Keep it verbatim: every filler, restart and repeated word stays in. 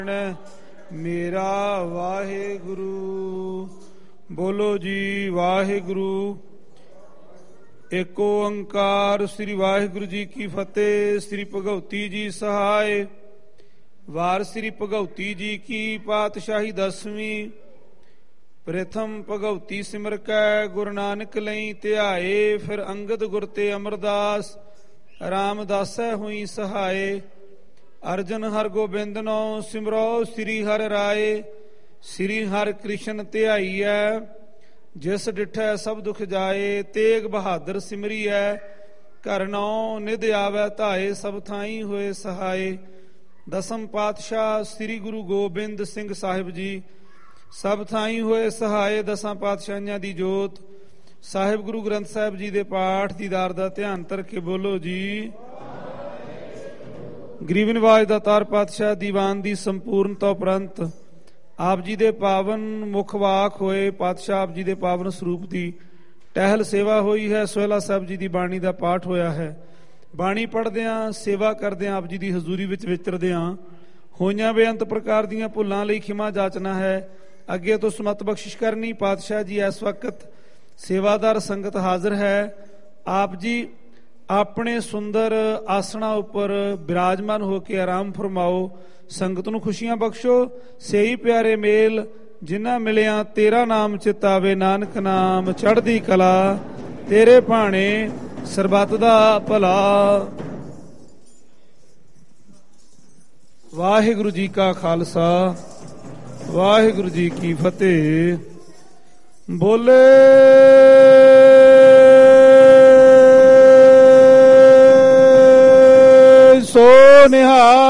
ਮੇਰਾ ਵਾਹਿਗੁਰੂ। ਬੋਲੋ ਜੀ ਵਾਹਿਗੁਰੂ। ਏਕ ਓੰਕਾਰ ਸ੍ਰੀ ਵਾਹਿਗੁਰੂ ਜੀ ਕੀ ਫਤਿਹ। ਸ੍ਰੀ ਭਗਉਤੀ ਜੀ ਸਹਾਇ। ਵਾਰ ਸ੍ਰੀ ਭਗਉਤੀ ਜੀ ਕੀ ਪਾਤਸ਼ਾਹੀ ਦਸਵੀਂ। ਪ੍ਰਥਮ ਭਗਉਤੀ ਸਿਮਰ ਕੈ ਗੁਰੂ ਨਾਨਕ ਲਈ ਧਿਆਏ। ਫਿਰ ਅੰਗਦ ਗੁਰ ਤੇ ਅਮਰਦਾਸ ਰਾਮਦਾਸੈ ਹੋਈ ਸਹਾਏ। ਅਰਜਨ ਹਰ ਗੋਬਿੰਦਨੋ ਸਿਮਰੋ ਸ੍ਰੀ ਹਰਿ ਰਾਏ। ਸ੍ਰੀ ਹਰਿ ਕ੍ਰਿਸ਼ਨ ਧਿਆਈਐ ਜਿਸ ਡਿਠੈ ਸਭ ਦੁਖ ਜਾਏ। ਤੇਗ ਬਹਾਦਰ ਸਿਮਰੀਐ ਘਰ ਨੌ ਨਿਧ ਆਵੈ ਧਾਏ। ਸਭ ਥਾਈ ਹੋਏ ਸਹਾਏ। ਦਸਮ ਪਾਤਸ਼ਾਹ ਸ੍ਰੀ ਗੁਰੂ ਗੋਬਿੰਦ ਸਿੰਘ ਸਾਹਿਬ ਜੀ ਸਭ ਥਾਈ ਹੋਏ ਸਹਾਏ। ਦਸਾਂ ਪਾਤਸ਼ਾਹੀਆਂ ਦੀ ਜੋਤ ਸਾਹਿਬ ਗੁਰੂ ਗ੍ਰੰਥ ਸਾਹਿਬ ਜੀ ਦੇ ਪਾਠ ਦੀਦਾਰ ਦਾ ਧਿਆਨ ਧਰ ਕੇ ਬੋਲੋ ਜੀ। ਗਰੀਬ ਨਿਵਾਜ ਦਾ ਤਾਰ ਪਾਤਸ਼ਾਹ ਦੀਵਾਨ ਦੀ ਸੰਪੂਰਨਤਾ ਉਪਰੰਤ ਆਪ ਜੀ ਦੇ ਪਾਵਨ ਮੁਖ ਵਾਕ ਹੋਏ। ਪਾਤਸ਼ਾਹ ਆਪ ਜੀ ਦੇ ਪਾਵਨ ਸਰੂਪ ਦੀ ਟਹਿਲ ਸੇਵਾ ਹੋਈ ਹੈ। ਸੋਹਿਲਾ ਸਾਹਿਬ ਜੀ ਦੀ ਬਾਣੀ ਦਾ ਪਾਠ ਹੋਇਆ ਹੈ। ਬਾਣੀ ਪੜ੍ਹਦਿਆਂ ਸੇਵਾ ਕਰਦਿਆਂ ਆਪ ਜੀ ਦੀ ਹਜ਼ੂਰੀ ਵਿੱਚ ਵਿਚਰਦਿਆਂ ਹੋਈਆਂ ਬੇਅੰਤ ਪ੍ਰਕਾਰ ਦੀਆਂ ਭੁੱਲਾਂ ਲਈ ਖਿਮਾ ਜਾਚਨਾ ਹੈ। ਅੱਗੇ ਤੋਂ ਸਮਤ ਬਖਸ਼ਿਸ਼ ਕਰਨੀ। ਪਾਤਸ਼ਾਹ ਜੀ ਇਸ ਵਕਤ ਸੇਵਾਦਾਰ ਸੰਗਤ ਹਾਜ਼ਰ ਹੈ। ਆਪ ਜੀ ਆਪਣੇ ਸੁੰਦਰ ਆਸਣਾ ਉੱਪਰ ਬਿਰਾਜਮਾਨ ਹੋ ਕੇ ਆਰਾਮ ਫਰਮਾਓ। ਸੰਗਤ ਨੂੰ ਖੁਸ਼ੀਆਂ ਬਖਸ਼ੋ। ਸਹੀ ਪਿਆਰੇ ਮੇਲ ਜਿਨ੍ਹਾਂ ਮਿਲਿਆ ਤੇਰਾ ਨਾਮ ਚਿਤਾਵੇ। ਨਾਨਕ ਨਾਮ ਚੜ੍ਹਦੀ ਕਲਾ ਤੇਰੇ ਭਾਣੇ ਸਰਬੱਤ ਦਾ ਭਲਾ। ਵਾਹਿਗੁਰੂ ਜੀ ਕਾ ਖਾਲਸਾ ਵਾਹਿਗੁਰੂ ਜੀ ਕੀ ਫਤਿਹ। ਬੋਲੇ ਸੋ ਨਿਹਾਲ।